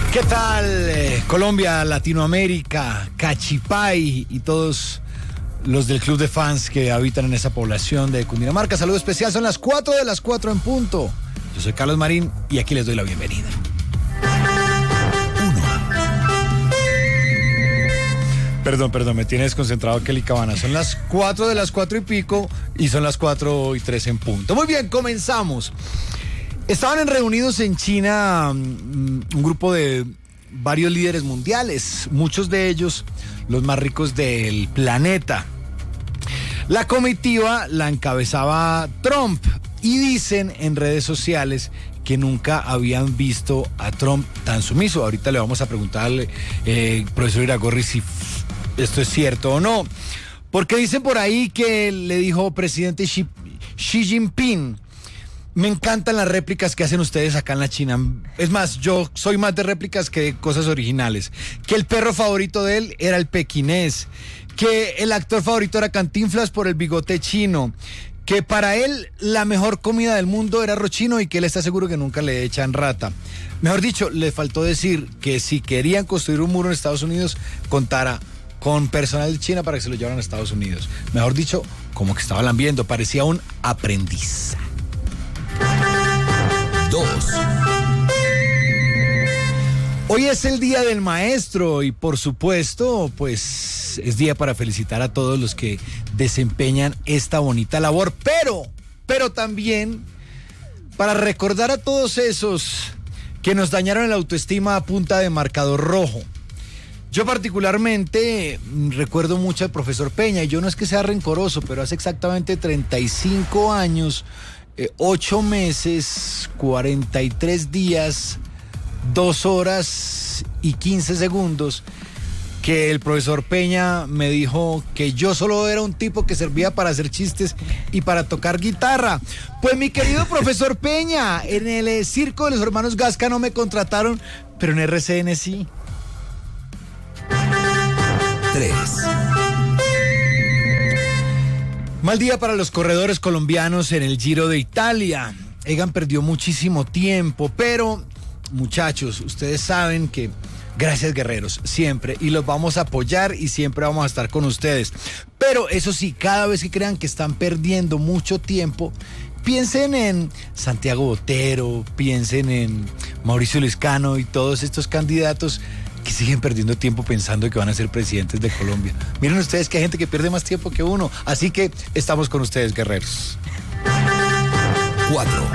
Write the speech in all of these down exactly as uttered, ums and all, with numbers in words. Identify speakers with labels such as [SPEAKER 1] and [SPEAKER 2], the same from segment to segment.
[SPEAKER 1] ¿Qué tal? Eh, Colombia, Latinoamérica, Cachipay y todos los del club de fans que habitan en esa población de Cundinamarca. Saludo especial, son las cuatro de las cuatro en punto. Yo soy Carlos Marín y aquí les doy la bienvenida. Uno. Perdón, perdón, me tiene desconcentrado Kelly Cabana. Son las cuatro de las cuatro y pico y son las cuatro y tres en punto. Muy bien, comenzamos. Estaban reunidos en China um, un grupo de varios líderes mundiales, muchos de ellos los más ricos del planeta. La comitiva la encabezaba Trump y dicen en redes sociales que nunca habían visto a Trump tan sumiso. Ahorita le vamos a preguntarle, eh, profesor Iragorri, si esto es cierto o no. Porque dicen por ahí que le dijo presidente Xi, Xi Jinping: me encantan las réplicas que hacen ustedes acá en la China. Es más, yo soy más de réplicas que de cosas originales. Que el perro favorito de él era el pequinés. Que el actor favorito era Cantinflas por el bigote chino. Que para él la mejor comida del mundo era arroz chino y que él está seguro que nunca le echan rata. Mejor dicho, le faltó decir que si querían construir un muro en Estados Unidos, contara con personal de China para que se lo llevaran a Estados Unidos. Mejor dicho, como que estaba lambiendo, parecía un aprendiz. Dos. Hoy es el Día del Maestro y por supuesto, pues es día para felicitar a todos los que desempeñan esta bonita labor, pero, pero también para recordar a todos esos que nos dañaron la autoestima a punta de marcador rojo. Yo particularmente recuerdo mucho al profesor Peña, y yo no es que sea rencoroso, pero hace exactamente treinta y cinco años, eh, ocho meses, cuarenta y tres días, dos horas y quince segundos, que el profesor Peña me dijo que yo solo era un tipo que servía para hacer chistes y para tocar guitarra. Pues mi querido profesor Peña, en el eh, circo de los hermanos Gasca no me contrataron, pero en R C N sí. Tres. Mal día para los corredores colombianos en el Giro de Italia. Egan perdió muchísimo tiempo, pero muchachos, ustedes saben que gracias guerreros, siempre, y los vamos a apoyar y siempre vamos a estar con ustedes. Pero eso sí, cada vez que crean que están perdiendo mucho tiempo, piensen en Santiago Botero, piensen en Mauricio Liscano y todos estos candidatos que siguen perdiendo tiempo pensando que van a ser presidentes de Colombia. Miren ustedes que hay gente que pierde más tiempo que uno, así que estamos con ustedes, guerreros. Cuatro.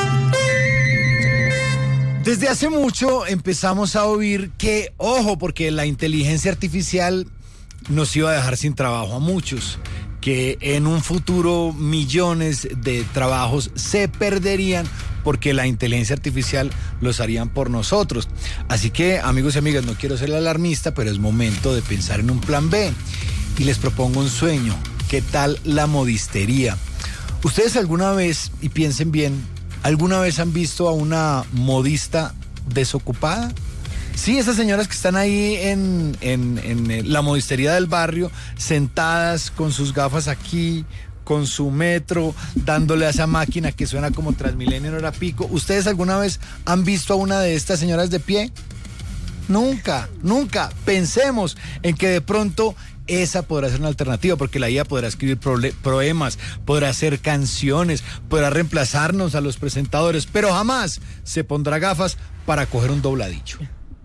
[SPEAKER 1] Desde hace mucho empezamos a oír que, ojo, porque la inteligencia artificial nos iba a dejar sin trabajo a muchos, que en un futuro millones de trabajos se perderían porque la inteligencia artificial los harían por nosotros. Así que, amigos y amigas, no quiero ser alarmista, pero es momento de pensar en un plan B. Y les propongo un sueño. ¿Qué tal la modistería? ¿Ustedes alguna vez, y piensen bien, alguna vez han visto a una modista desocupada? Sí, esas señoras que están ahí en, en, en la modistería del barrio, sentadas con sus gafas aquí, con su metro, dándole a esa máquina que suena como Transmilenio en hora pico. ¿Ustedes alguna vez han visto a una de estas señoras de pie? Nunca, nunca. Pensemos en que de pronto esa podrá ser una alternativa, porque la I A podrá escribir poemas, podrá hacer canciones, podrá reemplazarnos a los presentadores, pero jamás se pondrá gafas para coger un dobladillo.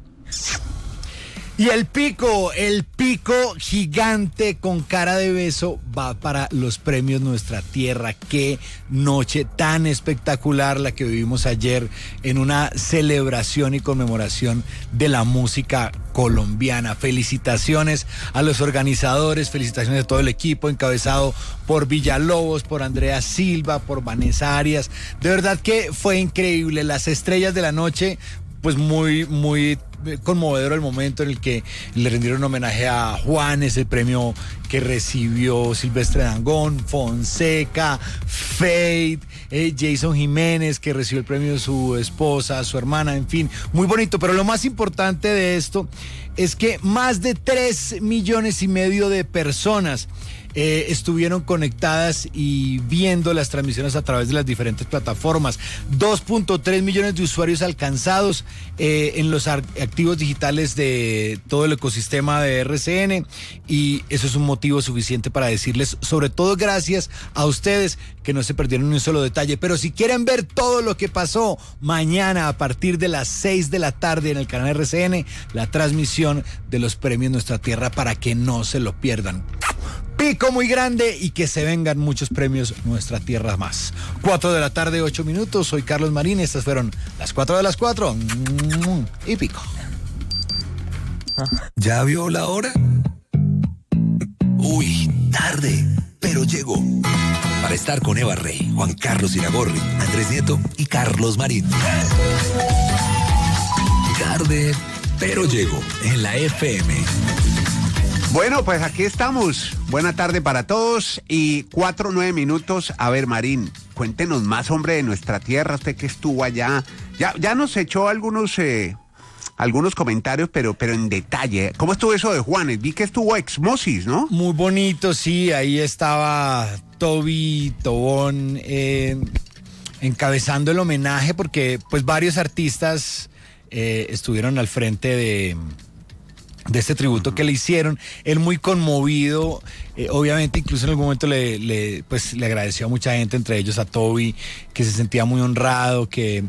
[SPEAKER 1] Y el pico, el pico gigante con cara de beso va para los premios Nuestra Tierra. Qué noche tan espectacular la que vivimos ayer en una celebración y conmemoración de la música colombiana. Felicitaciones a los organizadores, felicitaciones a todo el equipo encabezado por Villalobos, por Andrea Silva, por Vanessa Arias. De verdad que fue increíble. Las estrellas de la noche, pues muy, muy conmovedor el momento en el que le rindieron homenaje a Juanes, el premio que recibió Silvestre Dangond, Fonseca, Fate, eh, Jason Jiménez, que recibió el premio de su esposa, su hermana, en fin, muy bonito. Pero lo más importante de esto es que más de tres millones y medio de personas eh, estuvieron conectadas y viendo las transmisiones a través de las diferentes plataformas. dos punto tres millones de usuarios alcanzados eh, en los activos digitales de todo el ecosistema de R C N, y eso es un motivo suficiente para decirles, sobre todo gracias a ustedes, que no se perdieron ni un solo detalle. Pero si quieren ver todo lo que pasó mañana a partir de las seis de la tarde en el canal R C N, la transmisión de los premios Nuestra Tierra, para que no se lo pierdan. Pico muy grande y que se vengan muchos premios Nuestra Tierra más. cuatro de la tarde, ocho minutos. Soy Carlos Marín. Estas fueron las cuatro de las cuatro. Y pico.
[SPEAKER 2] ¿Ya vio la hora? Uy, tarde, pero llegó. Para estar con Eva Rey, Juan Carlos Iragorri, Andrés Nieto y Carlos Marín. Tarde, pero llegó en la F M.
[SPEAKER 3] Bueno, pues aquí estamos. Buena tarde para todos y cuatro, nueve minutos. A ver, Marín, cuéntenos más, hombre, de Nuestra Tierra. Usted que estuvo allá. Ya, ya nos echó algunos, eh, algunos comentarios, pero, pero en detalle. ¿Cómo estuvo eso de Juanes? Vi que estuvo Exmosis, ¿no?
[SPEAKER 1] Muy bonito, sí. Ahí estaba Toby Tobón eh, encabezando el homenaje, porque pues varios artistas eh, estuvieron al frente de... de este tributo uh-huh. que le hicieron. Él muy conmovido, eh, obviamente incluso en algún momento le, le, pues, le agradeció a mucha gente, entre ellos a Toby, que se sentía muy honrado, que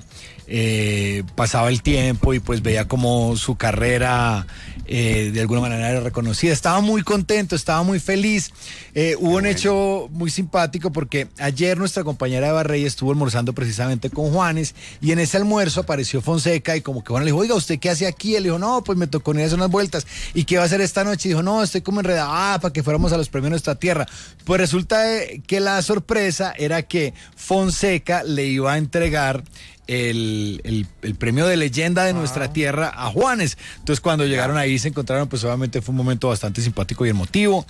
[SPEAKER 1] eh, pasaba el tiempo y pues veía como su carrera eh, de alguna manera era reconocida. Estaba muy contento, estaba muy feliz. Eh, hubo un hecho muy simpático, porque ayer nuestra compañera Eva Rey estuvo almorzando precisamente con Juanes, y en ese almuerzo apareció Fonseca y como que Juan le dijo, oiga, ¿usted qué hace aquí? Él dijo, no, pues me tocó ir a hacer unas vueltas. ¿Y qué va a hacer esta noche? Y dijo, no, estoy como enredado, ah, para que fuéramos a los premios Nuestra Tierra. Pues resulta que la sorpresa era que Fonseca le iba a entregar El, el, el premio de leyenda de Nuestra ah. Tierra a Juanes. Entonces cuando llegaron ahí se encontraron, pues obviamente fue un momento bastante simpático y emotivo.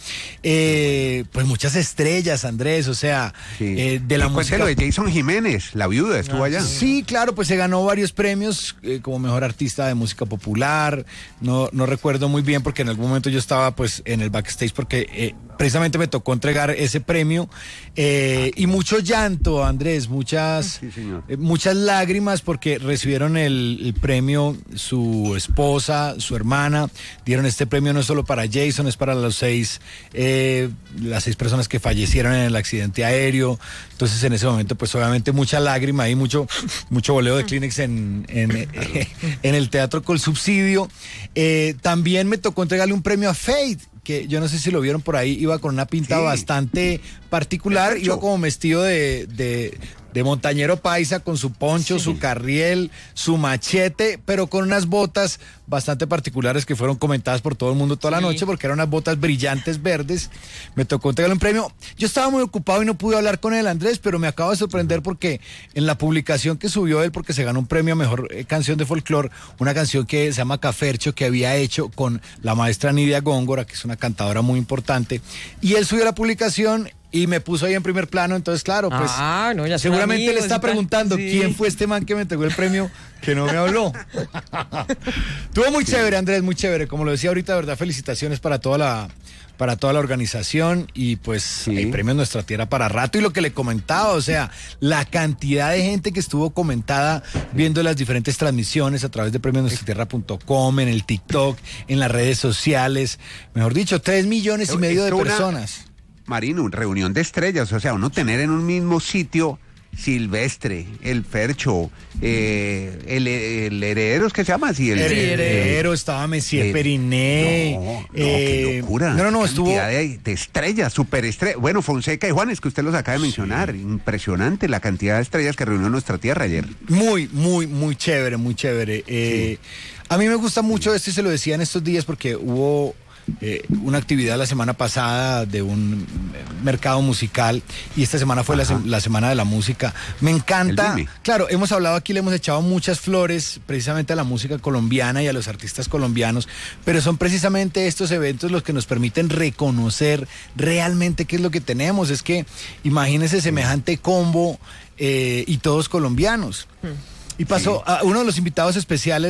[SPEAKER 1] Eh, pues muchas estrellas, Andrés, o sea, sí. eh, de la música.
[SPEAKER 3] Lo de Jason Jiménez, la viuda, estuvo ah, allá.
[SPEAKER 1] Sí, claro, pues se ganó varios premios eh, como mejor artista de música popular. No, no recuerdo muy bien, porque en algún momento yo estaba pues en el backstage, porque eh, precisamente me tocó entregar ese premio, eh, y mucho llanto, Andrés, muchas,
[SPEAKER 3] sí,
[SPEAKER 1] eh, muchas lágrimas. lágrimas porque recibieron el, el premio su esposa, su hermana. Dieron este premio no solo para Jason, es para los seis, eh, las seis personas que fallecieron en el accidente aéreo. Entonces en ese momento pues obviamente mucha lágrima y mucho, mucho boleo de Kleenex en, en, eh, en el Teatro Colsubsidio. Eh, también me tocó entregarle un premio a Fate, que yo no sé si lo vieron por ahí, iba con una pinta sí. bastante particular, iba como vestido de, de, de montañero paisa, con su poncho, sí. su carriel, su machete, pero con unas botas bastante particulares que fueron comentadas por todo el mundo toda sí. la noche, porque eran unas botas brillantes verdes. Me tocó entregarle un premio. Yo estaba muy ocupado y no pude hablar con él, Andrés, pero me acabo de sorprender porque en la publicación que subió él, porque se ganó un premio a mejor eh, canción de folclore, una canción que se llama Cafercho, que había hecho con la maestra Nidia Góngora, que es una cantadora muy importante, y él subió la publicación y me puso ahí en primer plano. Entonces, claro, pues
[SPEAKER 4] ah, no, ya
[SPEAKER 1] seguramente
[SPEAKER 4] amigos,
[SPEAKER 1] le está preguntando sí. quién fue este man que me entregó el premio que no me habló. Estuvo muy sí. chévere, Andrés, muy chévere. Como lo decía ahorita, de verdad, felicitaciones para toda la para toda la organización, y pues sí. el premio Nuestra Tierra para rato. Y lo que le comentaba, o sea, la cantidad de gente que estuvo comentada viendo las diferentes transmisiones a través de premios nuestra tierra punto com, en el TikTok, en las redes sociales, mejor dicho, tres millones y medio de personas.
[SPEAKER 3] Marino, reunión de estrellas, o sea, uno tener en un mismo sitio Silvestre, el Fercho, eh, el, el Heredero, ¿es que se llama así? El,
[SPEAKER 1] el Heredero, eh, estaba Messier eh, Periné.
[SPEAKER 3] No, no,
[SPEAKER 1] eh,
[SPEAKER 3] qué locura.
[SPEAKER 1] No, no, no, estuvo...
[SPEAKER 3] De, de estrellas, superestrellas. Bueno, Fonseca y Juanes, que usted los acaba de mencionar. Sí. Impresionante la cantidad de estrellas que reunió Nuestra Tierra ayer.
[SPEAKER 1] Muy, muy, muy chévere, muy chévere. Eh, sí. A mí me gusta mucho esto, y se lo decía en estos días, porque hubo... Eh, una actividad la semana pasada de un mercado musical, y esta semana fue la, se la semana de la música. Me encanta, claro, hemos hablado aquí, le hemos echado muchas flores precisamente a la música colombiana y a los artistas colombianos, pero son precisamente estos eventos los que nos permiten reconocer realmente qué es lo que tenemos. Es que imagínense semejante combo eh, y todos colombianos. Hmm. Y pasó, sí. a uno de los invitados especiales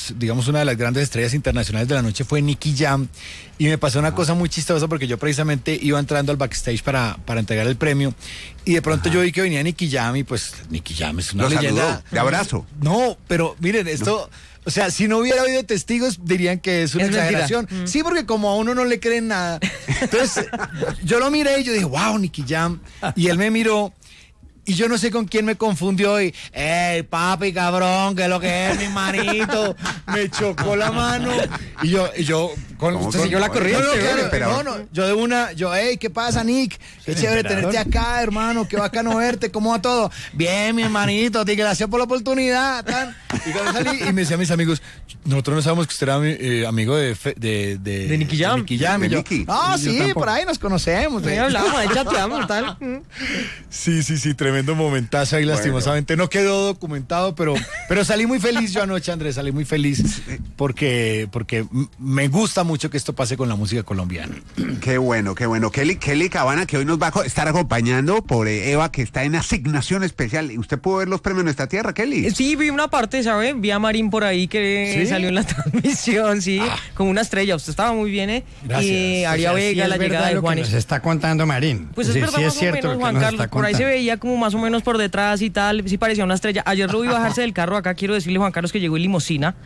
[SPEAKER 1] los, digamos, una de las grandes estrellas internacionales de la noche fue Nicky Jam, y me pasó una ah. cosa muy chistosa porque yo precisamente iba entrando al backstage para, para entregar el premio, y de pronto Ajá. yo vi que venía Nicky Jam, y pues Nicky Jam es una
[SPEAKER 3] Lo
[SPEAKER 1] leyenda.
[SPEAKER 3] Saludó, de abrazo.
[SPEAKER 1] No, pero miren, esto... No. O sea, si no hubiera habido testigos, dirían que es una es exageración. Mm. Sí, porque como a uno no le creen nada. Entonces, yo lo miré y yo dije, wow, Nicky Jam. Y él me miró y yo no sé con quién me confundió y, ¡ey, papi, cabrón, que es lo que es, mi manito! Me chocó la mano. Y yo, y yo, con, usted siguió la corriente. No, claro, no, no, yo de una, yo, ¡ey, qué pasa, Nick! Qué chévere emperador. Tenerte acá, hermano, qué bacano verte, ¿cómo va todo? Bien, mi hermanito, te gracias por la oportunidad. Tan. Y cuando salí, y me decían mis amigos, nosotros no sabemos que usted era eh, amigo de, de, de,
[SPEAKER 4] de Nicky Jam.
[SPEAKER 1] De Nicky Jam.
[SPEAKER 3] De
[SPEAKER 1] y yo,
[SPEAKER 3] Nicky.
[SPEAKER 1] Ah, sí, por ahí nos conocemos.
[SPEAKER 4] Sí, hablamos, ahí chateamos, tal.
[SPEAKER 1] Sí, sí, sí, tremendo momentazo ahí, bueno. Lastimosamente. No quedó documentado, pero, pero salí muy feliz yo anoche, Andrés, salí muy feliz porque, porque me gusta mucho que esto pase con la música colombiana.
[SPEAKER 3] Qué bueno, qué bueno. Kelly, Kelly Cabana, que hoy nos va a estar acompañando por eh, Eva, que está en asignación especial. ¿Usted pudo ver los premios en Nuestra Tierra, Kelly?
[SPEAKER 4] Sí, vi una parte, ¿sabe? Vi a Marín por ahí que ¿Sí? salió en la transmisión, sí, ah. como una estrella. Usted estaba muy bien, ¿eh?
[SPEAKER 1] Gracias.
[SPEAKER 4] Y Aria
[SPEAKER 5] o sea,
[SPEAKER 4] Vega,
[SPEAKER 5] sí
[SPEAKER 4] la llegada de Juanes.
[SPEAKER 5] Se está contando Marín.
[SPEAKER 4] Pues es, es verdad, sí, más es cierto o menos, Juan Carlos. Por ahí se veía como más o menos por detrás y tal. Sí parecía una estrella. Ayer lo vi bajarse del carro. Acá quiero decirle, Juan Carlos, que llegó en limusina.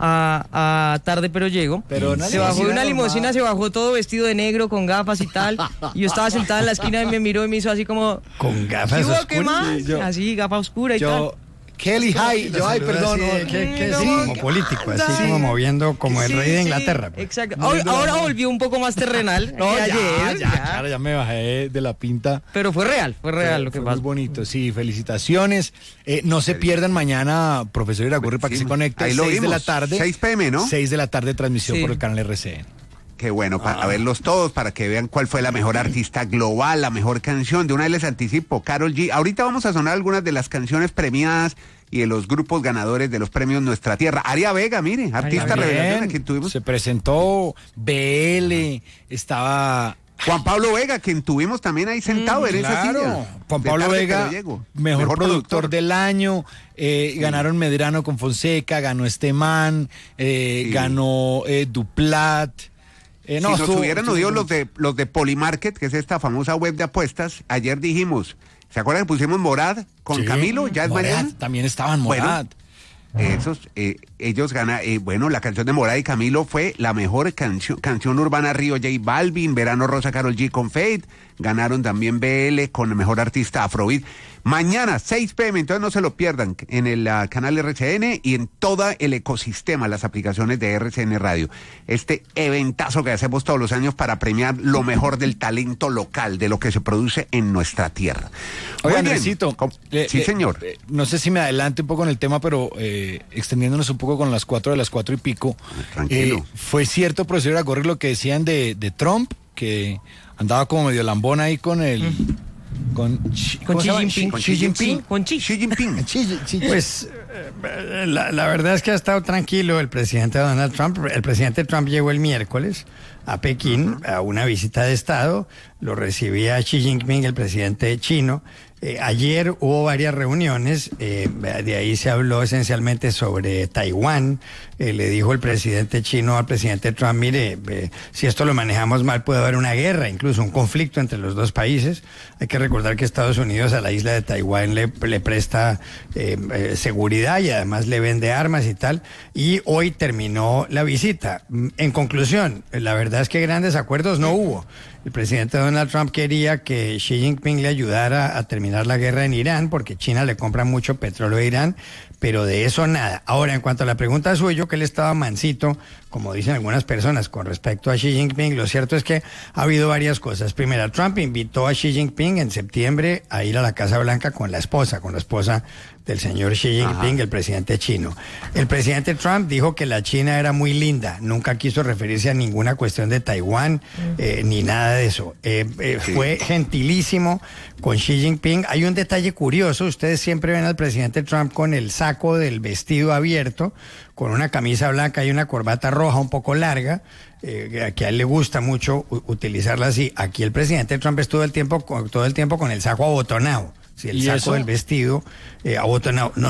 [SPEAKER 4] A, a tarde pero llego.
[SPEAKER 1] Pero
[SPEAKER 4] se bajó de una limusina, se bajó todo vestido de negro con gafas y tal. Y yo estaba sentada en la esquina y me miró y me hizo así como
[SPEAKER 5] con gafas oscuras.
[SPEAKER 4] ¿Qué más? Yo, así, gafa oscura y
[SPEAKER 1] yo,
[SPEAKER 4] tal.
[SPEAKER 1] Kelly, hi, yo, ay, perdón.
[SPEAKER 5] Así, que, que sí, como político, así sí. como moviendo como el sí, rey de Inglaterra.
[SPEAKER 4] Sí, exacto. Ahora, ahora volvió un poco más terrenal.
[SPEAKER 1] No, ya,
[SPEAKER 4] ayer,
[SPEAKER 1] ya, ya, claro, ya me bajé de la pinta.
[SPEAKER 4] Pero fue real, fue real fue, lo que
[SPEAKER 1] fue
[SPEAKER 4] pasó.
[SPEAKER 1] Muy bonito, sí, felicitaciones. Eh, no se pierdan mañana, profesor Iragorri, para que sí, se conecte.
[SPEAKER 3] Ahí lo
[SPEAKER 1] seis
[SPEAKER 3] vimos.
[SPEAKER 1] de la tarde.
[SPEAKER 3] seis p m, ¿no?
[SPEAKER 1] seis de la tarde, transmisión
[SPEAKER 4] sí.
[SPEAKER 1] por el canal R C N.
[SPEAKER 3] Qué bueno, para ah. verlos todos, para que vean cuál fue la mejor artista global, la mejor canción. De una vez les anticipo, Karol G. Ahorita vamos a sonar algunas de las canciones premiadas y de los grupos ganadores de los premios Nuestra Tierra. Aria Vega, mire, artista
[SPEAKER 1] Bien,
[SPEAKER 3] revelación, a quien tuvimos.
[SPEAKER 1] Se presentó B L, estaba...
[SPEAKER 3] Juan Pablo Vega, quien tuvimos también ahí sentado mm, en
[SPEAKER 1] claro.
[SPEAKER 3] esa silla.
[SPEAKER 1] Juan Pablo Vega,
[SPEAKER 3] mejor,
[SPEAKER 1] mejor productor,
[SPEAKER 3] productor
[SPEAKER 1] del año, eh, sí. ganaron Medrano con Fonseca, ganó este man, eh, sí. ganó eh, Duplat.
[SPEAKER 3] Eh, no, si nos hubieran oído los de, los de Polymarket, que es esta famosa web de apuestas, ayer dijimos, ¿se acuerdan que pusimos Morad con sí. Camilo? ¿Ya es
[SPEAKER 1] Morad,
[SPEAKER 3] mañana?
[SPEAKER 1] También estaban Morad.
[SPEAKER 3] Bueno, esos, eh, ellos ganan, eh, bueno, la canción de Morad y Camilo fue la mejor canción, canción urbana Río J Balvin, Verano Rosa Karol G con Fade, ganaron también B L con el mejor artista Afrobeat. Mañana, seis p m, entonces no se lo pierdan, en el uh, canal R C N y en todo el ecosistema, las aplicaciones de R C N Radio. Este eventazo que hacemos todos los años para premiar lo mejor del talento local, de lo que se produce en nuestra tierra.
[SPEAKER 1] Oiga, Andresito.
[SPEAKER 3] Eh, sí, eh, señor.
[SPEAKER 1] Eh, no sé si me adelante un poco en el tema, pero eh, extendiéndonos un poco con las cuatro de las cuatro y pico.
[SPEAKER 3] Tranquilo.
[SPEAKER 1] Eh, ¿Fue cierto, profesor Iragorri, lo que decían de, de Trump, que andaba como medio lambón ahí con el... Mm. Con,
[SPEAKER 4] con Xi Jinping.
[SPEAKER 3] Con Xi Jinping.
[SPEAKER 4] Con Xi
[SPEAKER 3] Jinping.
[SPEAKER 5] Pues la, la verdad es que ha estado tranquilo el presidente Donald Trump. El presidente Trump llegó el miércoles a Pekín a una visita de Estado. Lo recibía Xi Jinping, el presidente chino. Eh, ayer hubo varias reuniones, eh, de ahí se habló esencialmente sobre Taiwán. Eh, le dijo el presidente chino al presidente Trump, mire, eh, si esto lo manejamos mal puede haber una guerra, incluso un conflicto entre los dos países. Hay que recordar que Estados Unidos a la isla de Taiwán le, le presta eh, eh, seguridad y además le vende armas y tal. Y hoy terminó la visita. En conclusión, la verdad es que grandes acuerdos no hubo. El presidente Donald Trump quería que Xi Jinping le ayudara a terminar la guerra en Irán, porque China le compra mucho petróleo a Irán, pero de eso nada. Ahora, en cuanto a la pregunta suya, que él estaba mansito, como dicen algunas personas, con respecto a Xi Jinping, lo cierto es que ha habido varias cosas. Primero, Trump invitó a Xi Jinping en septiembre a ir a la Casa Blanca con la esposa, con la esposa del señor Xi Jinping, Ajá. el presidente chino. El presidente Trump dijo que la China era muy linda, nunca quiso referirse a ninguna cuestión de Taiwán, eh, ni nada de eso. Eh, eh, sí. Fue gentilísimo con Xi Jinping. Hay un detalle curioso, ustedes siempre ven al presidente Trump con el saco del vestido abierto, con una camisa blanca y una corbata roja un poco larga, eh, que a él le gusta mucho utilizarla así. Aquí el presidente Trump estuvo el tiempo, todo el tiempo con el saco abotonado. Si el saco eso? del vestido eh, abotonado, no sé,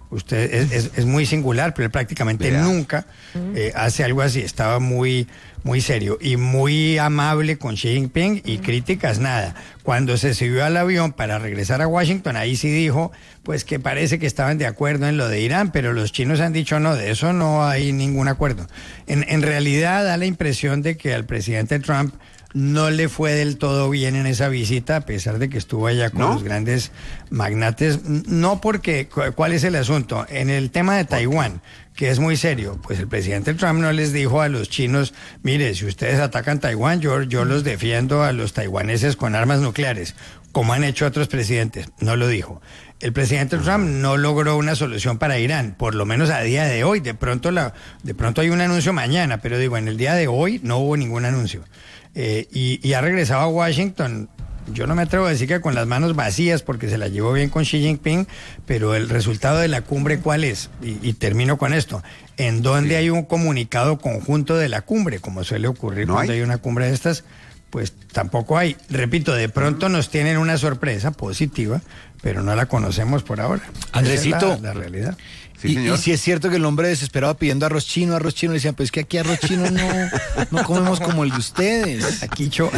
[SPEAKER 5] Usted es, es, es muy singular, pero él prácticamente
[SPEAKER 3] Vea.
[SPEAKER 5] nunca eh, hace algo así. Estaba muy, muy serio y muy amable con Xi Jinping y críticas nada. Cuando se subió al avión para regresar a Washington, ahí sí dijo, pues que parece que estaban de acuerdo en lo de Irán, pero los chinos han dicho no, de eso no hay ningún acuerdo. En, en realidad da la impresión de que al presidente Trump no le fue del todo bien en esa visita, a pesar de que estuvo allá con
[SPEAKER 3] ¿No?
[SPEAKER 5] los grandes magnates. No porque, ¿cuál es el asunto? En el tema de Taiwán, que es muy serio, pues el presidente Trump no les dijo a los chinos, mire, si ustedes atacan Taiwán, yo, yo los defiendo a los taiwaneses con armas nucleares, como han hecho otros presidentes. No lo dijo. El presidente Trump no logró una solución para Irán, por lo menos a día de hoy. De pronto, la, de pronto hay un anuncio mañana, pero digo, en el día de hoy no hubo ningún anuncio. Eh, y, y ha regresado a Washington. Yo no me atrevo a decir que con las manos vacías, porque se la llevó bien con Xi Jinping, pero el resultado de la cumbre, ¿cuál es? Y, y termino con esto. ¿En dónde sí. hay un comunicado conjunto de la cumbre, como suele ocurrir ¿No cuando hay? hay una cumbre de estas? Pues tampoco hay. Repito, de pronto nos tienen una sorpresa positiva, pero no la conocemos por ahora.
[SPEAKER 1] Andresito.
[SPEAKER 5] Esa es la, la realidad.
[SPEAKER 1] Sí, y, y si es cierto que el hombre desesperado pidiendo arroz chino, arroz chino, le decían, pues es que aquí arroz chino no, no comemos como el de ustedes.
[SPEAKER 5] Aquí cho...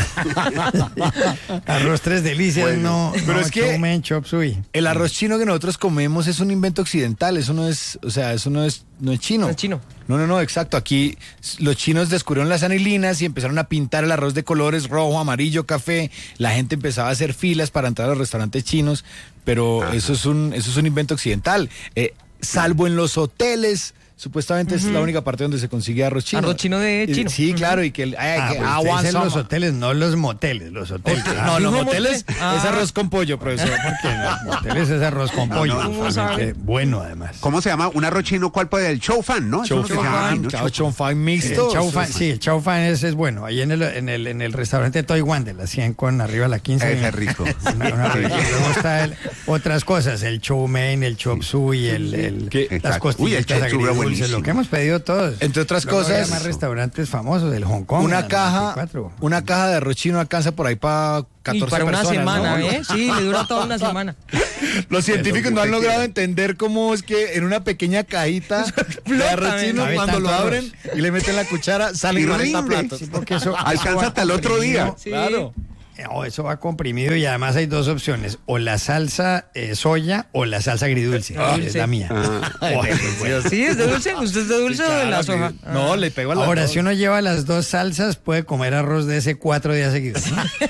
[SPEAKER 5] arroz tres delicias, bueno, no,
[SPEAKER 1] pero
[SPEAKER 5] no,
[SPEAKER 1] es que
[SPEAKER 5] men, chop suey.
[SPEAKER 1] El arroz chino que nosotros comemos es un invento occidental, eso no es, o sea, eso no es, no es chino.
[SPEAKER 4] No es chino.
[SPEAKER 1] No, no, no, exacto. Aquí los chinos descubrieron las anilinas y empezaron a pintar el arroz de colores rojo, amarillo, café. La gente empezaba a hacer filas para entrar a los restaurantes chinos, pero Ajá. eso es un, eso es un invento occidental. Eh, salvo en los hoteles, supuestamente uh-huh. es la única parte donde se consigue arroz chino.
[SPEAKER 4] Arroz chino de chino.
[SPEAKER 1] Sí, uh-huh. claro, y que el
[SPEAKER 5] ay, ah, que, pues ah, dicen los hoteles, no los moteles, los hoteles.
[SPEAKER 1] Ah, no, los moteles ah. es arroz con pollo, profesor.
[SPEAKER 5] Porque los moteles es arroz con pollo. No, no, bueno, además.
[SPEAKER 3] ¿Cómo se llama? Un arroz chino, ¿cuál puede? El chow fan, ¿no?
[SPEAKER 1] Chow fan, ¿no? Chow fan mixto.
[SPEAKER 5] El chow fan, sí, el chow fan es, es bueno. Ahí en el, en el, en el restaurante Taiwán de la cien con arriba a la quince.
[SPEAKER 3] Ese es rico.
[SPEAKER 5] Una, una rico. Luego está el, otras cosas, el chow mein, el chop suey, el, el, el las costillas agridulces, lo que hemos pedido todos.
[SPEAKER 1] Entre otras Luego cosas,
[SPEAKER 5] hay más restaurantes famosos del Hong Kong.
[SPEAKER 1] Una caja, una caja de arroz chino alcanza por ahí para catorce
[SPEAKER 4] y para una
[SPEAKER 1] personas,
[SPEAKER 4] semana,
[SPEAKER 1] ¿no?
[SPEAKER 4] ¿eh? Sí, le dura toda una semana.
[SPEAKER 1] Los científicos no han logrado entender cómo es que en una pequeña cajita de arroz chino, cuando lo abren y le meten la cuchara, salen cuarenta platos.
[SPEAKER 3] Sí, porque eso alcanza hasta el otro día.
[SPEAKER 1] Sí. Claro.
[SPEAKER 5] Oh, eso va comprimido y además hay dos opciones, o la salsa eh, soya o la salsa agridulce, ah, es sí. la mía. Ah.
[SPEAKER 4] Oh, sí, es de dulce, ¿usted es de dulce sí, claro, o de la soja?
[SPEAKER 1] Ah. No, le pego a la
[SPEAKER 5] Ahora,
[SPEAKER 1] dos.
[SPEAKER 5] Si uno lleva las dos salsas, puede comer arroz de ese cuatro días seguidos.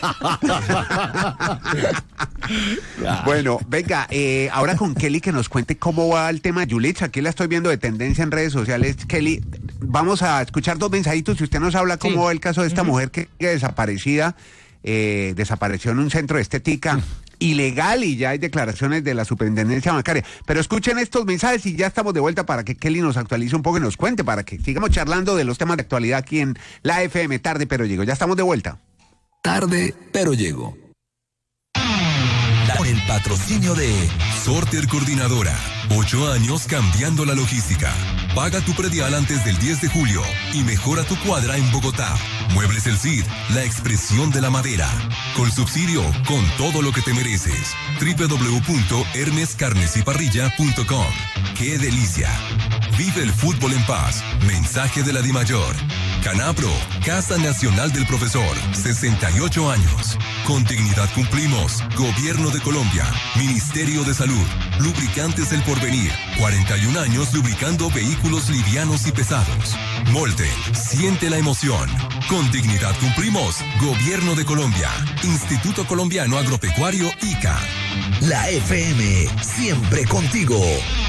[SPEAKER 3] Bueno, venga, eh, ahora con Kelly que nos cuente cómo va el tema de Yulitz. Aquí la estoy viendo de tendencia en redes sociales. Kelly, vamos a escuchar dos mensajitos. Si usted nos habla cómo sí. va el caso de esta uh-huh. mujer que sigue desaparecida. Eh, desapareció en un centro de estética ilegal y ya hay declaraciones de la superintendencia bancaria. Pero escuchen estos mensajes y ya estamos de vuelta para que Kelly nos actualice un poco y nos cuente, para que sigamos charlando de los temas de actualidad aquí en la F M. Tarde pero llego. Ya estamos de vuelta.
[SPEAKER 2] Tarde pero llego. Con el patrocinio de
[SPEAKER 6] Sorter Coordinadora. Ocho años cambiando la logística. Paga tu predial antes del diez de julio y mejora tu cuadra en Bogotá. Muebles El Cid, la expresión de la madera. Con subsidio, con todo lo que te mereces. doble u doble u doble u punto hermes carnes y parrilla punto com. ¡Qué delicia! Vive el fútbol en paz. Mensaje de la Dimayor. Canapro, Casa Nacional del Profesor. sesenta y ocho años. Con dignidad cumplimos. Gobierno de Colombia. Ministerio de Salud. Lubricantes El Porvenir. cuarenta y un años lubricando vehículos livianos y pesados. Molten. Siente la emoción. Con dignidad cumplimos. Gobierno de Colombia. Instituto Colombiano Agropecuario I C A.
[SPEAKER 2] La F M. Siempre contigo.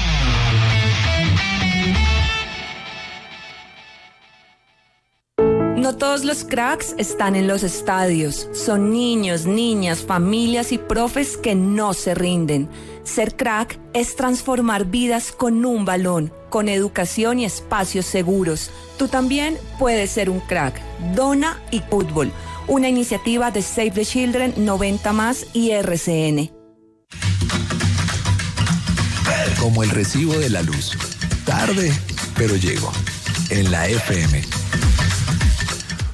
[SPEAKER 7] No todos los cracks están en los estadios. Son niños, niñas, familias y profes que no se rinden. Ser crack es transformar vidas con un balón, con educación y espacios seguros. Tú también puedes ser un crack. Dona y Fútbol, una iniciativa de Save the Children, noventa más y R C N.
[SPEAKER 2] Como el recibo de la luz. Tarde, pero llego. En la F M.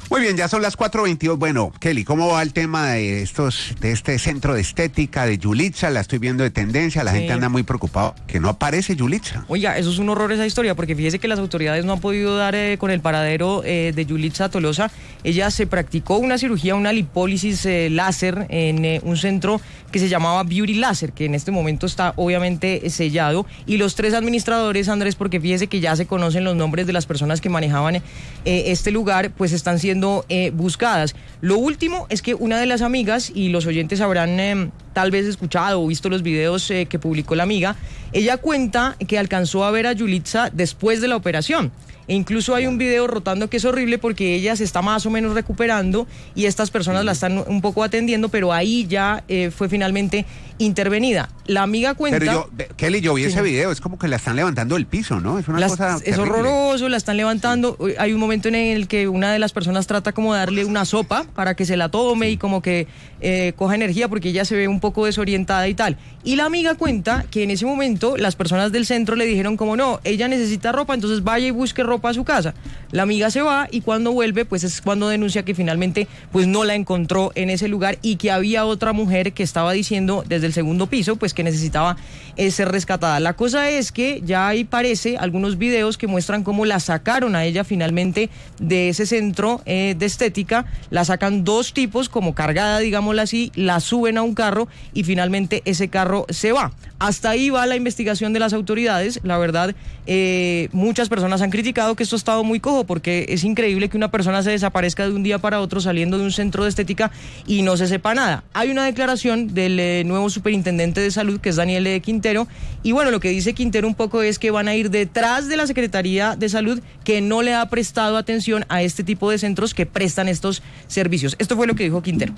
[SPEAKER 3] Muy bien, ya son las cuatro veintidós. Bueno, Kelly, ¿cómo va el tema de estos, de este centro de estética de Yulitza? La estoy viendo de tendencia, la sí. gente anda muy preocupada que no aparece Yulitza.
[SPEAKER 4] Oiga, eso es un horror esa historia, porque fíjese que las autoridades no han podido dar eh, con el paradero eh, de Yulitza Tolosa. Ella se practicó una cirugía, una lipólisis eh, láser en eh, un centro que se llamaba Beauty Láser, que en este momento está obviamente sellado, y los tres administradores, Andrés, porque fíjese que ya se conocen los nombres de las personas que manejaban eh, este lugar, pues están siendo Eh, buscadas. Lo último es que una de las amigas, y los oyentes habrán eh, tal vez escuchado o visto los videos eh, que publicó la amiga, ella cuenta que alcanzó a ver a Yulitza después de la operación. E incluso hay un video rotando que es horrible porque ella se está más o menos recuperando y estas personas la están un poco atendiendo, pero ahí ya eh, fue finalmente intervenida. La amiga cuenta...
[SPEAKER 3] Pero yo, Kelly, yo vi sí. ese video, es como que la están levantando del piso, ¿no? Es una
[SPEAKER 4] Las,
[SPEAKER 3] cosa
[SPEAKER 4] Es
[SPEAKER 3] terrible.
[SPEAKER 4] horroroso, la están levantando. Sí. Hay un momento en el que una de las personas trata como de darle una sopa para que se la tome sí. y como que eh, coja energía porque ella se ve un poco desorientada y tal. Y la amiga cuenta que en ese momento las personas del centro le dijeron como no, ella necesita ropa, entonces vaya y busque ropa a su casa. La amiga se va y cuando vuelve pues es cuando denuncia que finalmente pues no la encontró en ese lugar y que había otra mujer que estaba diciendo desde el segundo piso pues que necesitaba eh, ser rescatada. La cosa es que ya ahí parece algunos videos que muestran cómo la sacaron a ella finalmente de ese centro eh, de estética, la sacan dos tipos como cargada, digámoslo así, la suben a un carro y finalmente ese carro se va. Hasta ahí va la investigación de las autoridades. La verdad, eh, muchas personas han criticado que esto ha estado muy cojo porque es increíble que una persona se desaparezca de un día para otro saliendo de un centro de estética y no se sepa nada. Hay una declaración del eh, nuevo superintendente de salud, que es Daniel eh, Quintero, y bueno, lo que dice Quintero un poco es que van a ir detrás de la Secretaría de Salud, que no le ha prestado atención a este tipo de centros que prestan estos servicios. Esto fue lo que dijo Quintero.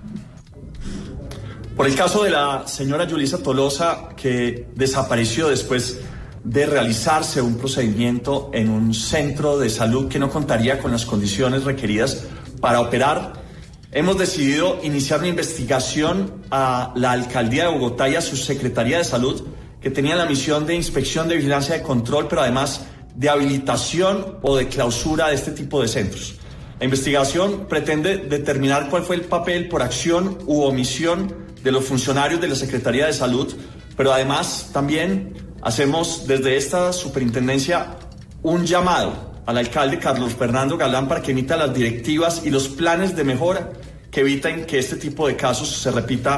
[SPEAKER 8] Por el caso de la señora Yulitza Tolosa, que desapareció después de realizarse un procedimiento en un centro de salud que no contaría con las condiciones requeridas para operar, hemos decidido iniciar una investigación a la Alcaldía de Bogotá y a su Secretaría de Salud, que tenían la misión de inspección, de vigilancia, de control, pero además de habilitación o de clausura de este tipo de centros. La investigación pretende determinar cuál fue el papel por acción u omisión de los funcionarios de la Secretaría de Salud, pero además también hacemos desde esta superintendencia un llamado al alcalde Carlos Fernando Galán para que emita las directivas y los planes de mejora que eviten que este tipo de casos se repita